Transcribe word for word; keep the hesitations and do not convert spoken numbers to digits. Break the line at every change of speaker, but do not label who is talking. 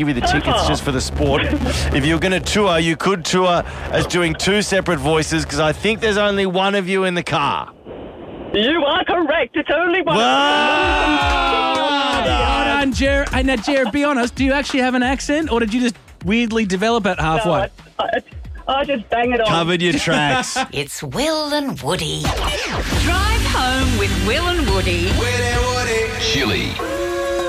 give you the tickets just for the sport. If you're going to tour, you could tour as doing two separate voices because I think there's only one of you in the car.
You are correct. It's only one.
Hold on, Jer. Hey, now, Jer, be honest. Do you actually have an accent, or did you just weirdly develop it halfway?
No, I, I, I just bang it on.
Covered your tracks.
It's Will and Woody. Drive home with Will and Woody.
Will and Woody. Chili.